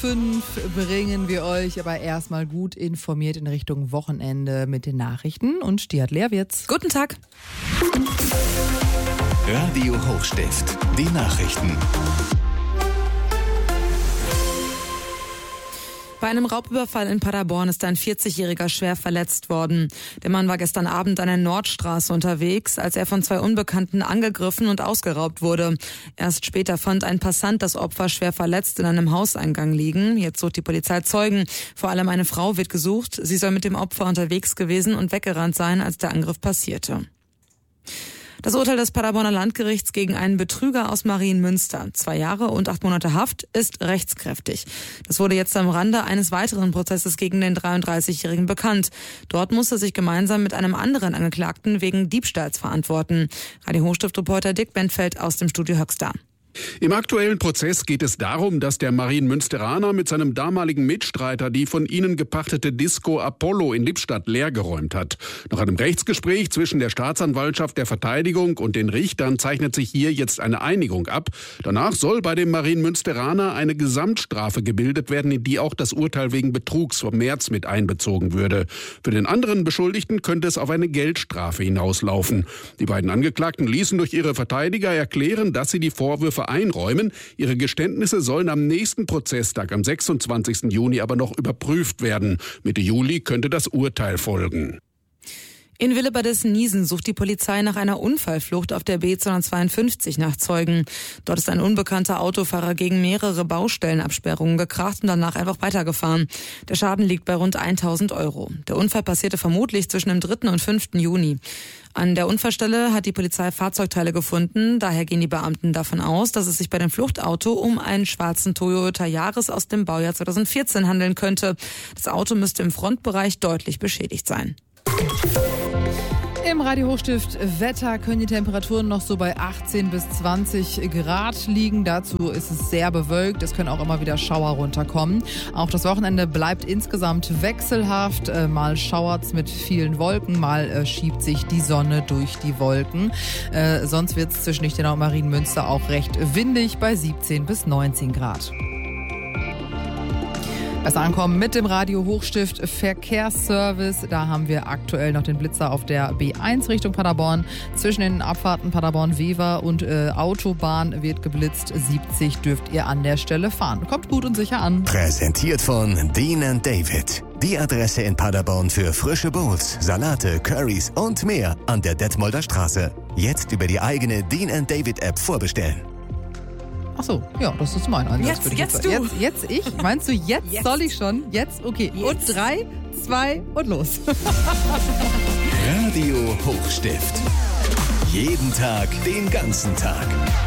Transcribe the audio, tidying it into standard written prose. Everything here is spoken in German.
5 bringen wir euch aber erstmal gut informiert in Richtung Wochenende mit den Nachrichten. Und die hat Lehrwitz. Guten Tag. Radio Hochstift, die Nachrichten. Bei einem Raubüberfall in Paderborn ist ein 40-Jähriger schwer verletzt worden. Der Mann war gestern Abend an der Nordstraße unterwegs, als er von 2 Unbekannten angegriffen und ausgeraubt wurde. Erst später fand ein Passant das Opfer schwer verletzt in einem Hauseingang liegen. Jetzt sucht die Polizei Zeugen. Vor allem eine Frau wird gesucht. Sie soll mit dem Opfer unterwegs gewesen und weggerannt sein, als der Angriff passierte. Das Urteil des Paderborner Landgerichts gegen einen Betrüger aus Marienmünster, 2 Jahre und 8 Monate Haft, ist rechtskräftig. Das wurde jetzt am Rande eines weiteren Prozesses gegen den 33-Jährigen bekannt. Dort muss er sich gemeinsam mit einem anderen Angeklagten wegen Diebstahls verantworten. Radio Hochstift-Reporter Dick Bentfeld aus dem Studio Höxter. Im aktuellen Prozess geht es darum, dass der Marienmünsteraner mit seinem damaligen Mitstreiter die von ihnen gepachtete Disco Apollo in Lippstadt leergeräumt hat. Nach einem Rechtsgespräch zwischen der Staatsanwaltschaft, der Verteidigung und den Richtern zeichnet sich hier jetzt eine Einigung ab. Danach soll bei dem Marienmünsteraner eine Gesamtstrafe gebildet werden, in die auch das Urteil wegen Betrugs vom März mit einbezogen würde. Für den anderen Beschuldigten könnte es auf eine Geldstrafe hinauslaufen. Die beiden Angeklagten ließen durch ihre Verteidiger erklären, dass sie die Vorwürfe einräumen. Ihre Geständnisse sollen am nächsten Prozesstag, am 26. Juni, aber noch überprüft werden. Mitte Juli könnte das Urteil folgen. In Willebades-Niesen sucht die Polizei nach einer Unfallflucht auf der B252 nach Zeugen. Dort ist ein unbekannter Autofahrer gegen mehrere Baustellenabsperrungen gekracht und danach einfach weitergefahren. Der Schaden liegt bei rund 1.000 €. Der Unfall passierte vermutlich zwischen dem 3. und 5. Juni. An der Unfallstelle hat die Polizei Fahrzeugteile gefunden. Daher gehen die Beamten davon aus, dass es sich bei dem Fluchtauto um einen schwarzen Toyota Yaris aus dem Baujahr 2014 handeln könnte. Das Auto müsste im Frontbereich deutlich beschädigt sein. Im Radio Hochstift Wetter können die Temperaturen noch so bei 18 bis 20 Grad liegen. Dazu ist es sehr bewölkt. Es können auch immer wieder Schauer runterkommen. Auch das Wochenende bleibt insgesamt wechselhaft. Mal schauert's mit vielen Wolken, mal schiebt sich die Sonne durch die Wolken. Sonst wird's zwischen Lichtenau und Marienmünster auch recht windig bei 17 bis 19 Grad. Besser ankommen mit dem Radio Hochstift Verkehrsservice. Da haben wir aktuell noch den Blitzer auf der B1 Richtung Paderborn. Zwischen den Abfahrten Paderborn-Wever und Autobahn wird geblitzt. 70 dürft ihr an der Stelle fahren. Kommt gut und sicher an. Präsentiert von Dean & David. Die Adresse in Paderborn für frische Bowls, Salate, Currys und mehr an der Detmolder Straße. Jetzt über die eigene Dean & David App vorbestellen. Ach so, ja, das ist mein Einsatz. Jetzt du. Jetzt ich? Meinst du, jetzt soll ich schon? Jetzt? Okay. Jetzt. Und 3, 2 und los. Radio Hochstift. Jeden Tag, den ganzen Tag.